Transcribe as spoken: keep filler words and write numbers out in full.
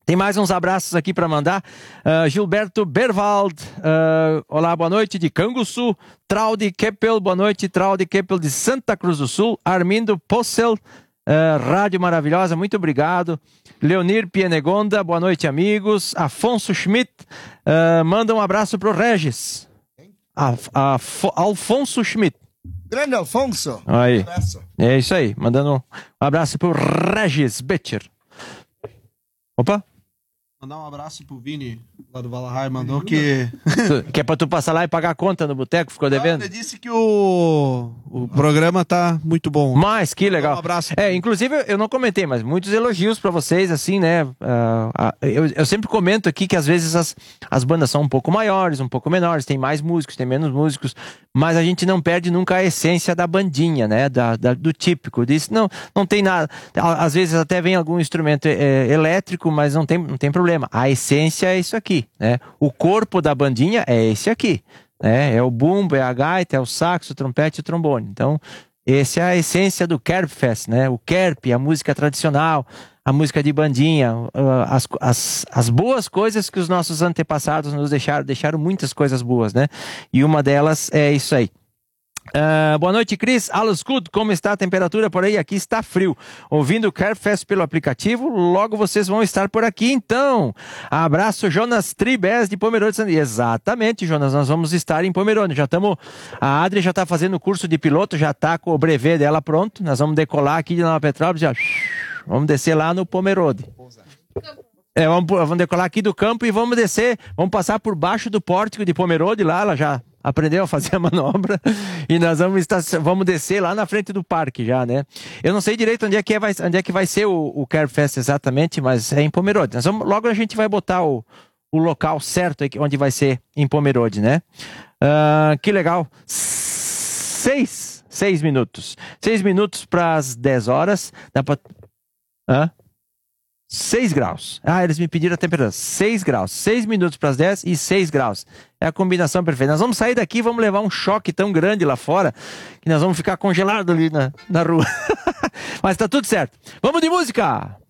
Tem mais uns abraços aqui para mandar. Uh, Gilberto Berwald, uh, olá, boa noite de Canguçu. Traude Keppel, boa noite, Traude Keppel de Santa Cruz do Sul. Armindo Possel, uh, rádio maravilhosa, muito obrigado. Leonir Pienegonda, boa noite, amigos. Afonso Schmidt, uh, manda um abraço pro Regis. Af, Af, Alfonso Schmidt. Grande Alfonso. Aí. É isso aí, mandando um abraço pro Regis Betcher. Opa. Mandar um abraço pro Vini, lá do Valahai, mandou que... Que é pra tu passar lá e pagar a conta no boteco, ficou devendo? Ele disse que o, o programa tá muito bom. Mas, que legal. Um abraço. É, inclusive, eu não comentei, mas muitos elogios pra vocês, assim, né? Uh, uh, eu, eu sempre comento aqui que às vezes as, as bandas são um pouco maiores, um pouco menores, tem mais músicos, tem menos músicos, mas a gente não perde nunca a essência da bandinha, né? Da, da, do típico. Diz, não, não tem nada. Às vezes até vem algum instrumento é, elétrico, mas não tem, não tem problema. A essência é isso aqui, né? O corpo da bandinha é esse aqui, né? É o bumbo, é a gaita, é o saxo, o trompete e o trombone. Então, essa é a essência do Kerbfest, né? O Kerb, a música tradicional, a música de bandinha, as, as, as boas coisas que os nossos antepassados nos deixaram, deixaram muitas coisas boas, né? E uma delas é isso aí. Uh, boa noite, Cris. Alles gut, como está a temperatura por aí? Aqui está frio. Ouvindo o Kerbfest pelo aplicativo, logo vocês vão estar por aqui, então. Abraço, Jonas Tribes de Pomerode. Exatamente, Jonas, nós vamos estar em Pomerode. Já estamos. A Adri já está fazendo o curso de piloto, já está com o brevet dela pronto. Nós vamos decolar aqui de Nova Petrópolis, já. Vamos descer lá no Pomerode. É, vamos, vamos decolar aqui do campo e vamos descer, vamos passar por baixo do pórtico de Pomerode, lá ela já aprendeu a fazer a manobra e nós vamos, estar, vamos descer lá na frente do parque já, né? Eu não sei direito onde é que, é, vai, onde é que vai ser o, o Kerbfest exatamente, mas é em Pomerode. Nós vamos, logo a gente vai botar o, o local certo onde vai ser em Pomerode, né? Uh, que legal. Seis, seis minutos. Seis minutos para as dez horas. Dá pra... Hã? seis graus. Ah, eles me pediram a temperatura. seis graus. seis minutos para as dez e seis graus. É a combinação perfeita. Nós vamos sair daqui e vamos levar um choque tão grande lá fora que nós vamos ficar congelados ali na, na rua. Mas tá tudo certo. Vamos de música!